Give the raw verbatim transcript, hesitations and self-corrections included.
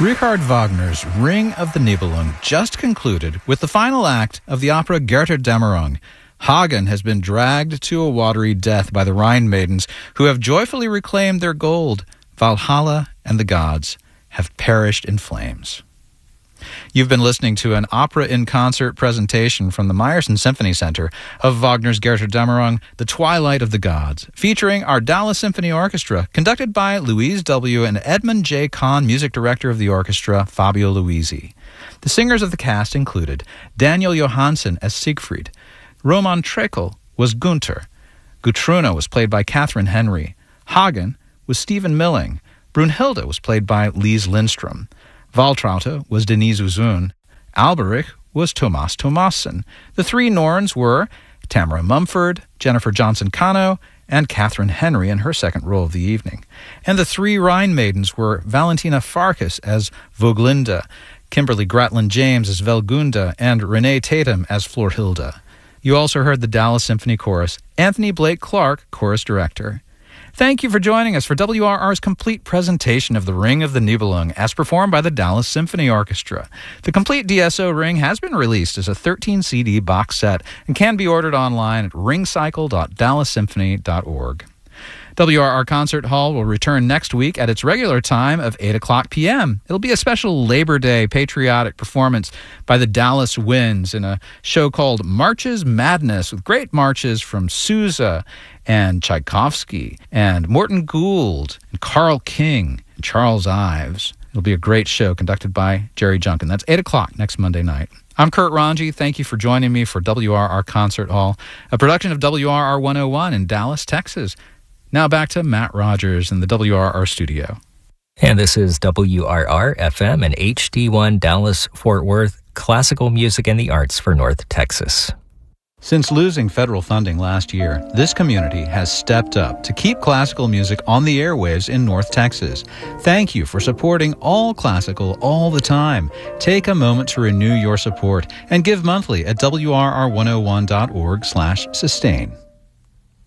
Richard Wagner's Ring of the Nibelung just concluded with the final act of the opera Götterdämmerung. Hagen has been dragged to a watery death by the Rhine maidens, who have joyfully reclaimed their gold. Valhalla and the gods have perished in flames. You've been listening to an opera in concert presentation from the Meyerson Symphony Center of Wagner's Götterdämmerung, The Twilight of the Gods, featuring our Dallas Symphony Orchestra, conducted by Louise W. and Edmund J. Kahn, music director of the orchestra, Fabio Luisi. The singers of the cast included Daniel Johansson as Siegfried, Roman Träkel was Gunther, Gutruna was played by Catherine Henry, Hagen was Stephen Milling, Brunhilde was played by Lise Lindstrom, Waltraute was Denise Uzun, Alberich was Thomas Thomassen. The three Norns were Tamara Mumford, Jennifer Johnson-Cano, and Catherine Henry in her second role of the evening. And the three Rhine maidens were Valentina Farkas as Voglinde, Kimberly Gratland-James as Velgunda, and Renee Tatum as Florhilda. You also heard the Dallas Symphony Chorus, Anthony Blake Clark, chorus director. Thank you for joining us for W R R's complete presentation of the Ring of the Nibelung as performed by the Dallas Symphony Orchestra. The complete D S O Ring has been released as a thirteen C D box set and can be ordered online at ringcycle dot dallas symphony dot org. W R R Concert Hall will return next week at its regular time of eight o'clock p.m. It'll be a special Labor Day patriotic performance by the Dallas Winds in a show called Marches Madness, with great marches from Sousa and Tchaikovsky and Morton Gould and Carl King and Charles Ives. It'll be a great show conducted by Jerry Junkin. That's eight o'clock next Monday night. I'm Kurt Ranji. Thank you for joining me for W R R Concert Hall, a production of W R R one oh one in Dallas, Texas. Now back to Matt Rogers in the W R R studio. And this is W R R F M and H D one Dallas, Fort Worth, classical music and the arts for North Texas. Since losing federal funding last year, this community has stepped up to keep classical music on the airwaves in North Texas. Thank you for supporting all classical all the time. Take a moment to renew your support and give monthly at W R R one oh one dot org slash sustain.